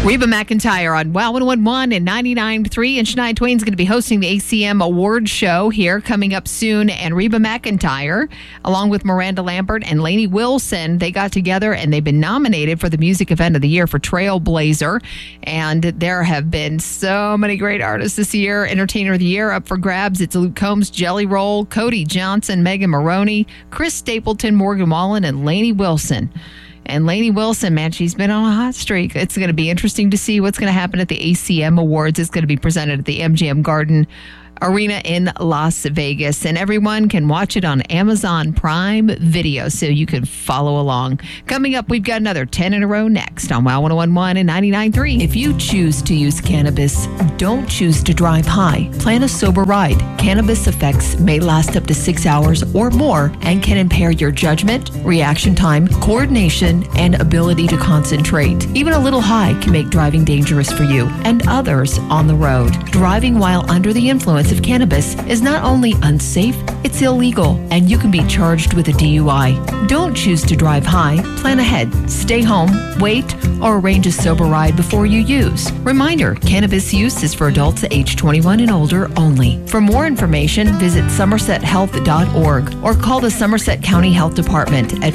Reba McEntire on WOW 101 and 99.3. And Shania Twain's going to be hosting the ACM Awards show here coming up soon. And Reba McEntire, along with Miranda Lambert and Lainey Wilson, they got together and they've been nominated for the Music Event of the Year for Trailblazer. And there have been so many great artists this year. Entertainer of the Year up for grabs. It's Luke Combs, Jelly Roll, Cody Johnson, Megan Maroney, Chris Stapleton, Morgan Wallen, and Lainey Wilson. And Lainey Wilson, man, she's been on a hot streak. It's going to be interesting to see what's going to happen at the ACM Awards. It's going to be presented at the MGM Garden Arena in Las Vegas. And everyone can watch it on Amazon Prime Video, so you can follow along. Coming up, we've got another 10 in a row next on WOW 101 and 99.3. If you choose to use cannabis, don't choose to drive high. Plan a sober ride. Cannabis effects may last up to 6 hours or more and can impair your judgment, reaction time, coordination, and ability to concentrate. Even a little high can make driving dangerous for you and others on the road. Driving while under the influence of cannabis is not only unsafe, it's illegal, and you can be charged with a DUI. Don't choose to drive high. Plan ahead. Stay home, wait, or arrange a sober ride before you use. Reminder, cannabis use is for adults age 21 and older only. For more information, visit somersethealth.org or call the Somerset County Health Department at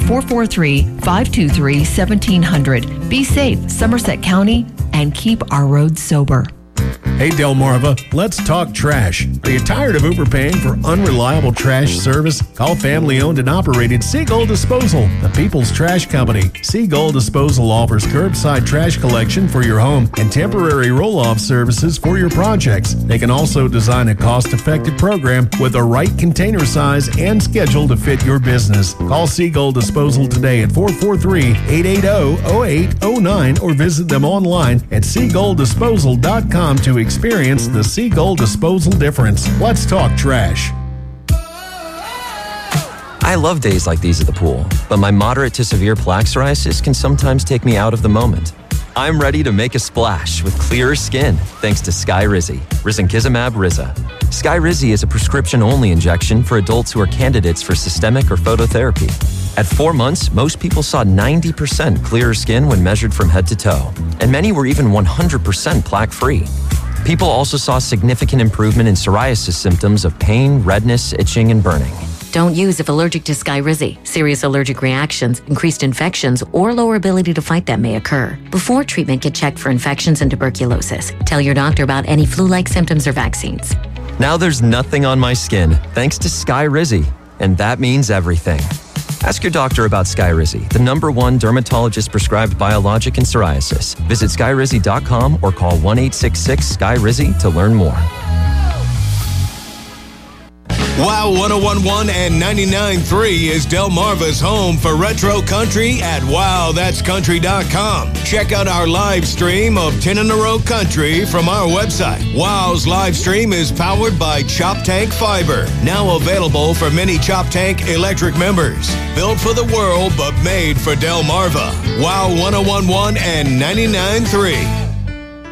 443-523-1700. Be safe, Somerset County, and keep our roads sober. Hey, Delmarva, let's talk trash. Are you tired of overpaying for unreliable trash service? Call family-owned and operated Seagull Disposal, the people's trash company. Seagull Disposal offers curbside trash collection for your home and temporary roll-off services for your projects. They can also design a cost-effective program with the right container size and schedule to fit your business. Call Seagull Disposal today at 443-880-0809 or visit them online at seagulldisposal.com to experience the Seagull Disposal difference. Let's talk trash. I love days like these at the pool, but my moderate to severe plaque psoriasis can sometimes take me out of the moment. I'm ready to make a splash with clearer skin thanks to Skyrizi, risankizumab Riza. Skyrizi is a prescription-only injection for adults who are candidates for systemic or phototherapy. At 4 months, most people saw 90% clearer skin when measured from head to toe, and many were even 100% plaque-free. People also saw significant improvement in psoriasis symptoms of pain, redness, itching, and burning. Don't use if allergic to Skyrizi. Serious allergic reactions, increased infections, or lower ability to fight them may occur. Before treatment, get checked for infections and tuberculosis. Tell your doctor about any flu-like symptoms or vaccines. Now there's nothing on my skin thanks to Skyrizi, and that means everything. Ask your doctor about Skyrizi, the #1 dermatologist-prescribed biologic in psoriasis. Visit Skyrizi.com or call 1-866-SKY-RIZI to learn more. WOW 1011 and 99.3 is Delmarva's home for retro country at WowThat'sCountry.com. Check out our live stream of 10 in a row country from our website. WOW's live stream is powered by Chop Tank Fiber, now available for many Chop Tank electric members. Built for the world, but made for Delmarva. WOW 1011 and 99.3.